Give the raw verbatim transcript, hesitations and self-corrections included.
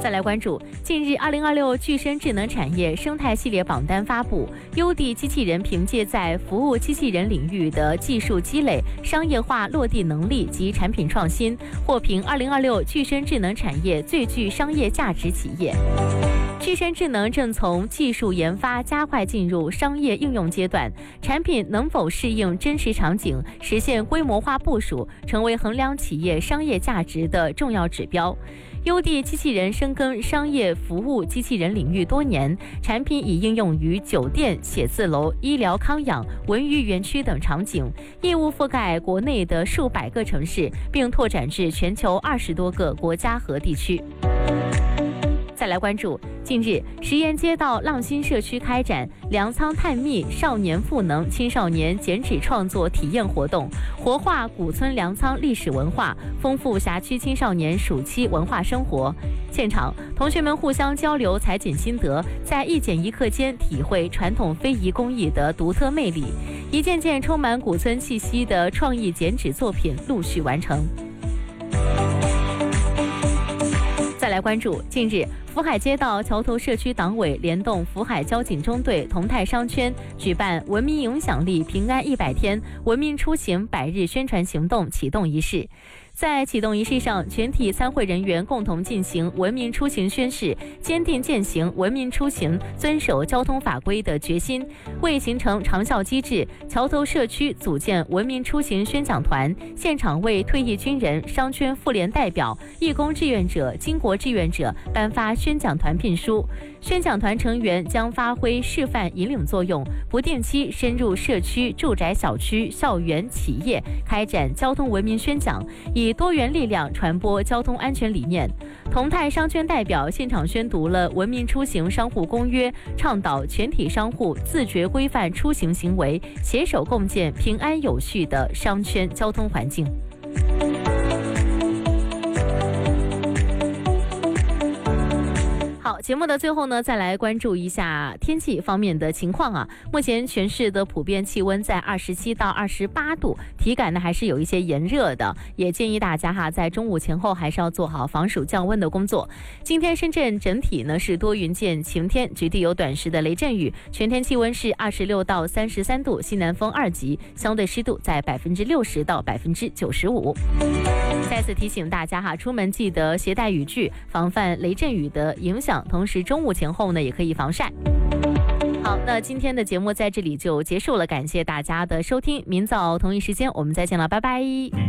再来关注，近日二零二六具身智能产业生态系列榜单发布，优地机器人凭借在服务机器人领域的技术积累、商业化落地能力及产品创新，获评二零二六具身智能产业最具商业价值企业。具身智能正从技术研发加快进入商业应用阶段，产品能否适应真实场景，实现规模化部署，成为衡量企业商业价值的重要指标。优地机器人深耕商业服务机器人领域多年，产品已应用于酒店、写字楼、医疗康养、文娱园区等场景，业务覆盖国内的数百个城市，并拓展至全球二十多个国家和地区。再来关注，近日石岩街道浪新社区开展粮仓探秘少年赋能青少年剪纸创作体验活动，活化古村粮仓历史文化，丰富辖区青少年暑期文化生活。现场，同学们互相交流裁剪心得，在一剪一刻间体会传统非遗工艺的独特魅力，一件件充满古村气息的创意剪纸作品陆续完成。再来关注，近日福海街道桥头社区党委联动福海交警中队同泰商圈举办文明影响力平安一百天文明出行百日宣传行动启动仪式。在启动仪式上，全体参会人员共同进行文明出行宣誓，坚定践行文明出行、遵守交通法规的决心。为形成长效机制，桥头社区组建文明出行宣讲团，现场为退役军人、商圈妇联代表、义工志愿者、巾帼志愿者颁发宣讲团聘书。宣讲团成员将发挥示范引领作用，不定期深入社区、住宅小区、校园、企业，开展交通文明宣讲，以多元力量传播交通安全理念。同泰商圈代表现场宣读了文明出行商户公约，倡导全体商户自觉规范出行行为，携手共建平安有序的商圈交通环境。好，节目的最后呢，再来关注一下天气方面的情况啊。目前全市的普遍气温在二十七到二十八度，体感呢还是有一些炎热的，也建议大家哈在中午前后还是要做好防暑降温的工作。今天深圳整体呢是多云见晴天，局地有短时的雷阵雨，全天气温是二十六到三十三度，西南风二级，相对湿度在百分之六十到百分之九十五。再次提醒大家哈，出门记得携带雨具，防范雷阵雨的影响。同时中午前后呢也可以防晒。好，那今天的节目在这里就结束了，感谢大家的收听，明早同一时间我们再见了，拜拜。